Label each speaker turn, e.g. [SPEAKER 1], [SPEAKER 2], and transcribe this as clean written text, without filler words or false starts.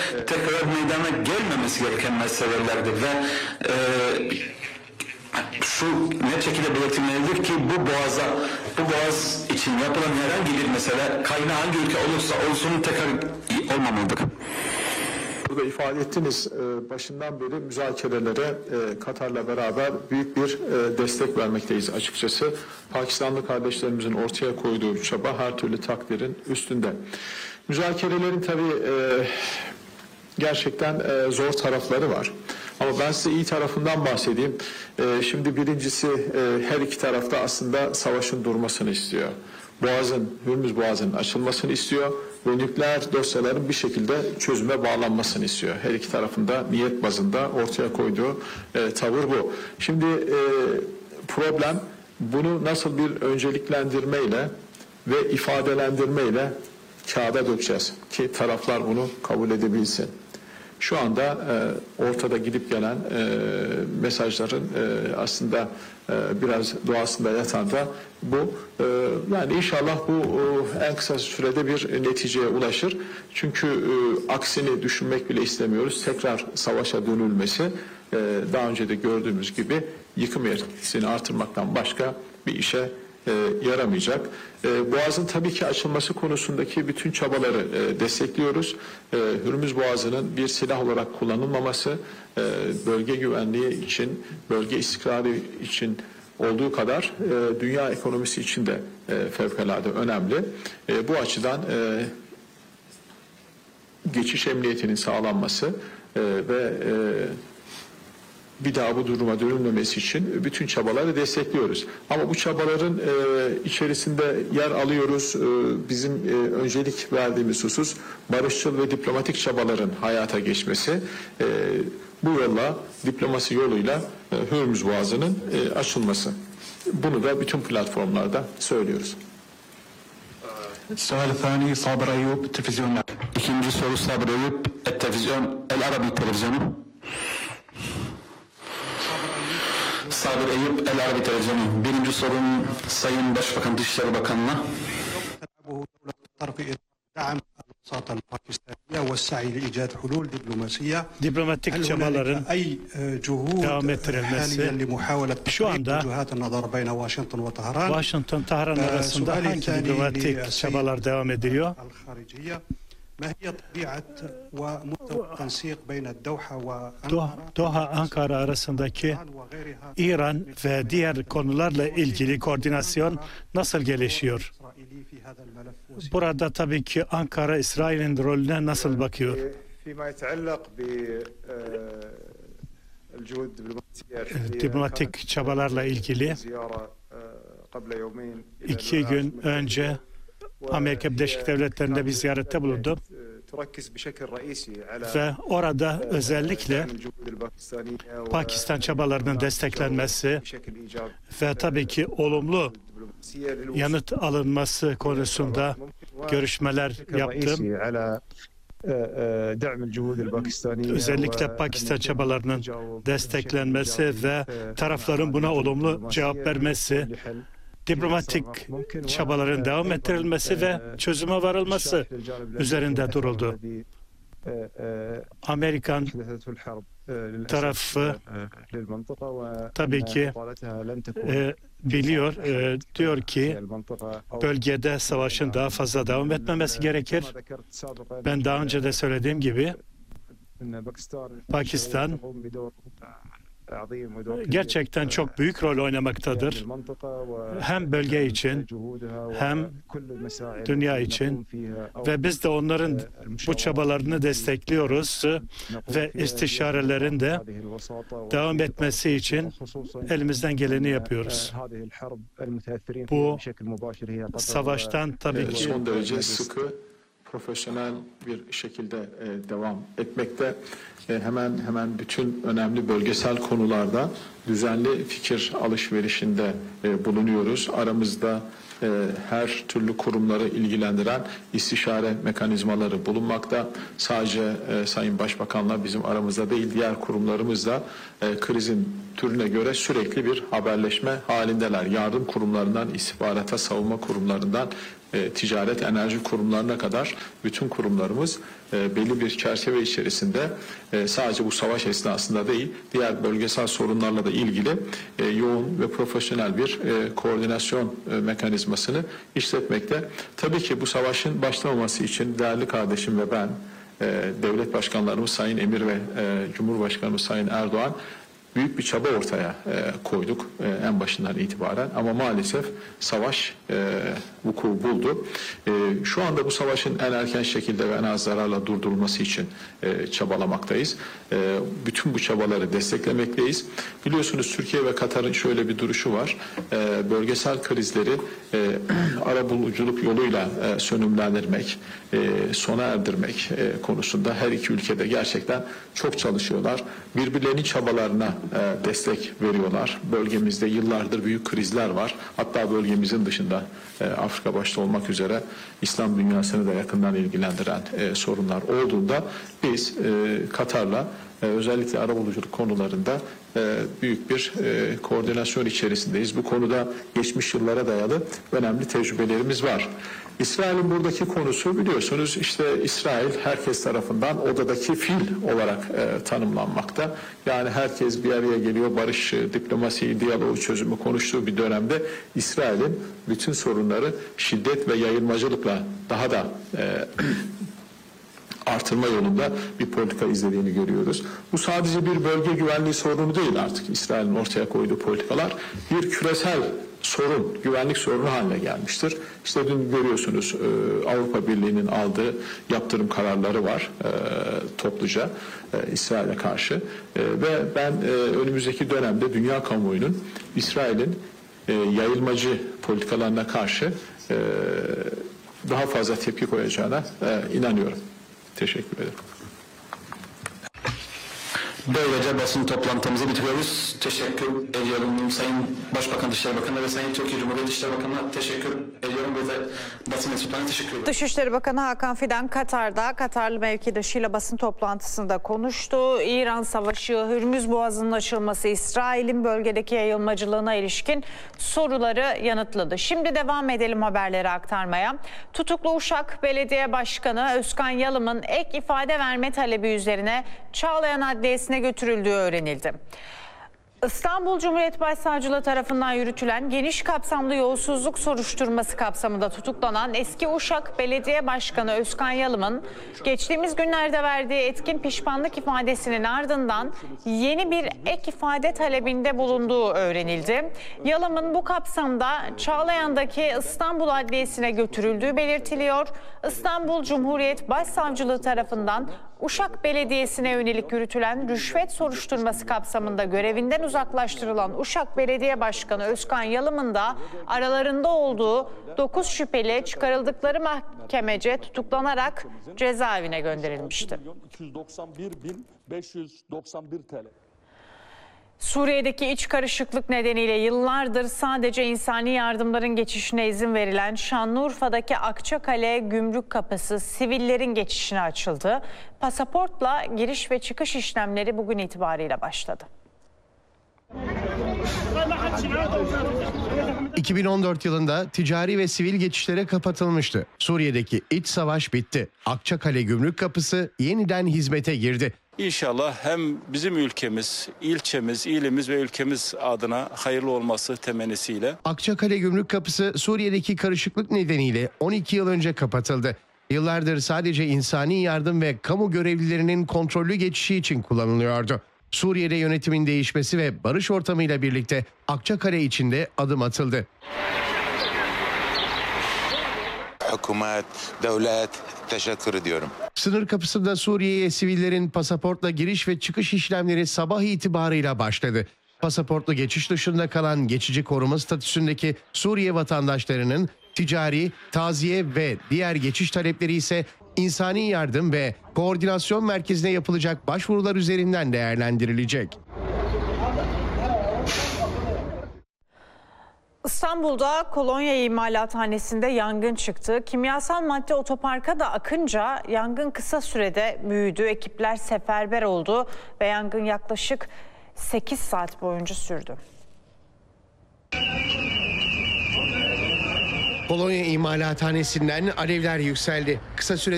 [SPEAKER 1] tekrar meydana gelmemesi gereken meselelerdir ve şu net şekilde belirtilmelidir ki bu boğaz için yapılan herhangi bir mesele kaynağı hangi ülke olursa olsun tekrar olmamalıdır.
[SPEAKER 2] Burada ifade ettiniz, başından beri müzakerelere Katar'la beraber büyük bir destek vermekteyiz açıkçası. Pakistanlı kardeşlerimizin ortaya koyduğu çaba her türlü takdirin üstünde. Müzakerelerin tabii gerçekten zor tarafları var. Ama ben size iyi tarafından bahsedeyim. Şimdi birincisi her iki tarafta aslında savaşın durmasını istiyor. Hürmüz Boğazı'nın açılmasını istiyor ve nükleer dosyaların bir şekilde çözüme bağlanmasını istiyor. Her iki tarafında niyet bazında ortaya koyduğu tavır bu. Şimdi problem bunu nasıl bir önceliklendirmeyle ve ifadelendirmeyle kağıda dökeceğiz ki taraflar bunu kabul edebilsin. Şu anda ortada gidip gelen mesajların aslında biraz doğasında yatan da bu. Yani inşallah bu en kısa sürede bir neticeye ulaşır. Çünkü aksini düşünmek bile istemiyoruz. Tekrar savaşa dönülmesi daha önce de gördüğümüz gibi yıkım etkisini artırmaktan başka bir işe yaramayacak. Boğazın tabii ki açılması konusundaki bütün çabaları destekliyoruz. Hürmüz Boğazı'nın bir silah olarak kullanılmaması bölge güvenliği için, bölge istikrarı için olduğu kadar dünya ekonomisi için de fevkalade önemli. Bu açıdan geçiş emniyetinin sağlanması ve bir daha bu duruma dönülmemesi için bütün çabaları destekliyoruz. Ama bu çabaların içerisinde yer alıyoruz. Bizim öncelik verdiğimiz husus barışçıl ve diplomatik çabaların hayata geçmesi. Bu yolla, diplomasi yoluyla Hürmüz Boğazı'nın açılması. Bunu da bütün platformlarda söylüyoruz.
[SPEAKER 1] السؤال الثاني صابر أيوب تلفزيون. İkinci soru Sabir Eyüp televizyon El Arabi televizyonu. Sabir Eyüp El Arabi televizyonu. Birinci sorun Sayın Başbakan Dışişleri Bakanı'na.
[SPEAKER 3] Diplomatik çabaların devam ettirilmesi şu anda Washington-Tahran arasında hangi diplomatik çabalar devam ediliyor? Doha Ankara arasındaki İran ve diğer konularla ilgili koordinasyon nasıl gelişiyor? Burada tabii ki Ankara İsrail'in rolüne nasıl bakıyor? Diplomatik çabalarla ilgili 2 gün önce Amerika Birleşik Devletleri'nde bir ziyarette bulundum ve orada özellikle Pakistan çabalarının desteklenmesi ve tabii ki olumlu yanıt alınması konusunda görüşmeler yaptım. Özellikle Pakistan çabalarının desteklenmesi ve tarafların buna olumlu cevap vermesi, diplomatik çabaların devam ettirilmesi ve çözüme varılması üzerinde duruldu. Amerikan tarafı tabii ki biliyor, diyor ki bölgede savaşın daha fazla devam etmemesi gerekir. Ben daha önce de söylediğim gibi Pakistan gerçekten çok büyük rol oynamaktadır. Hem bölge için hem dünya için ve biz de onların bu çabalarını destekliyoruz ve istişarelerin de devam etmesi için elimizden geleni yapıyoruz. Bu savaştan tabii ki
[SPEAKER 2] son derece sıkı, profesyonel bir şekilde devam etmekte. Hemen bütün önemli bölgesel konularda düzenli fikir alışverişinde bulunuyoruz. Aramızda her türlü kurumları ilgilendiren istişare mekanizmaları bulunmakta. Sadece Sayın Başbakan'la bizim aramızda değil, diğer kurumlarımızla krizin türüne göre sürekli bir haberleşme halindeler. Yardım kurumlarından, istihbarata, savunma kurumlarından ticaret, enerji kurumlarına kadar bütün kurumlarımız belli bir çerçeve içerisinde sadece bu savaş esnasında değil, diğer bölgesel sorunlarla da ilgili yoğun ve profesyonel bir koordinasyon mekanizmasını işletmekte. Tabii ki bu savaşın başlamaması için değerli kardeşim ve ben, devlet başkanlarımız Sayın Emir ve Cumhurbaşkanımız Sayın Erdoğan büyük bir çaba ortaya koyduk en başından itibaren, ama maalesef savaş vuku buldu. Şu anda bu savaşın en erken şekilde ve en az zararla durdurulması için çabalamaktayız. Bütün bu çabaları desteklemekteyiz. Biliyorsunuz Türkiye ve Katar'ın şöyle bir duruşu var. Bölgesel krizleri arabuluculuk yoluyla sönümlendirmek, sona erdirmek konusunda her iki ülkede gerçekten çok çalışıyorlar. Birbirlerinin çabalarına destek veriyorlar. Bölgemizde yıllardır büyük krizler var. Hatta bölgemizin dışında Afrika başta olmak üzere İslam dünyasını da yakından ilgilendiren sorunlar olduğunda biz Katar'la özellikle arabuluculuk konularında büyük bir koordinasyon içerisindeyiz. Bu konuda geçmiş yıllara dayalı önemli tecrübelerimiz var. İsrail'in buradaki konusu biliyorsunuz işte İsrail herkes tarafından odadaki fil olarak tanımlanmakta. Yani herkes bir araya geliyor, barış, diplomasi, diyaloğu, çözümü konuştuğu bir dönemde İsrail'in bütün sorunları şiddet ve yayılmacılıkla daha da artırma yolunda bir politika izlediğini görüyoruz. Bu sadece bir bölge güvenliği sorunu değil artık. İsrail'in ortaya koyduğu politikalar bir küresel sorun, güvenlik sorunu haline gelmiştir. İşte dün görüyorsunuz Avrupa Birliği'nin aldığı yaptırım kararları var topluca İsrail'e karşı. Ve ben önümüzdeki dönemde dünya kamuoyunun İsrail'in yayılmacı politikalarına karşı daha fazla tepki koyacağına inanıyorum. Teşekkür ederim.
[SPEAKER 1] Böylece basın toplantımızı bitiriyoruz. Teşekkür ediyorum Sayın Başbakan, Dışişleri Bakanı ve Sayın Türkiye Cumhuriyeti Dışişleri Bakanı'na teşekkür ediyorum ve de basın mensuplarına teşekkür ediyorum.
[SPEAKER 4] Dışişleri Bakanı Hakan Fidan Katarlı mevkidaşıyla basın toplantısında konuştu. İran Savaşı, Hürmüz Boğazı'nın açılması, İsrail'in bölgedeki yayılmacılığına ilişkin soruları yanıtladı. Şimdi devam edelim haberleri aktarmaya. Tutuklu Uşak Belediye Başkanı Özkan Yalım'ın ek ifade verme talebi üzerine Çağlayan Adliyesi'ne götürüldüğü öğrenildi. İstanbul Cumhuriyet Başsavcılığı tarafından yürütülen geniş kapsamlı yolsuzluk soruşturması kapsamında tutuklanan eski Uşak Belediye Başkanı Özkan Yalım'ın geçtiğimiz günlerde verdiği etkin pişmanlık ifadesinin ardından yeni bir ek ifade talebinde bulunduğu öğrenildi. Yalım'ın bu kapsamda Çağlayan'daki İstanbul Adliyesi'ne götürüldüğü belirtiliyor. İstanbul Cumhuriyet Başsavcılığı tarafından Uşak Belediyesi'ne yönelik yürütülen rüşvet soruşturması kapsamında görevinden uzaklaştırılan Uşak Belediye Başkanı Özkan Yalım'ın da aralarında olduğu 9 şüpheli çıkarıldıkları mahkemece tutuklanarak cezaevine gönderilmişti.
[SPEAKER 5] 291.591 TL.
[SPEAKER 4] Suriye'deki iç karışıklık nedeniyle yıllardır sadece insani yardımların geçişine izin verilen Şanlıurfa'daki Akçakale Gümrük Kapısı sivillerin geçişine açıldı. Pasaportla giriş ve çıkış işlemleri bugün itibariyle başladı.
[SPEAKER 6] 2014 yılında ticari ve sivil geçişlere kapatılmıştı. Suriye'deki iç savaş bitti. Akçakale Gümrük Kapısı yeniden hizmete girdi.
[SPEAKER 5] İnşallah hem bizim ülkemiz, ilçemiz, ilimiz ve ülkemiz adına hayırlı olması temennisiyle.
[SPEAKER 6] Akçakale Gümrük Kapısı Suriye'deki karışıklık nedeniyle 12 yıl önce kapatıldı. Yıllardır sadece insani yardım ve kamu görevlilerinin kontrollü geçişi için kullanılıyordu. Suriye'de yönetimin değişmesi ve barış ortamıyla birlikte Akçakale içinde adım atıldı.
[SPEAKER 7] Hükümet, devlet teşekkür ediyorum.
[SPEAKER 6] Sınır kapısında Suriye'ye sivillerin pasaportla giriş ve çıkış işlemleri sabah itibarıyla başladı. Pasaportlu geçiş dışında kalan geçici koruma statüsündeki Suriye vatandaşlarının ticari, taziye ve diğer geçiş talepleri ise insani yardım ve koordinasyon merkezine yapılacak başvurular üzerinden değerlendirilecek.
[SPEAKER 4] İstanbul'da kolonya imalathanesinde yangın çıktı. Kimyasal madde otoparka da akınca yangın kısa sürede büyüdü. Ekipler seferber oldu ve yangın yaklaşık 8 saat boyunca sürdü.
[SPEAKER 6] Polonya imalathanesinden alevler yükseldi. Kısa süre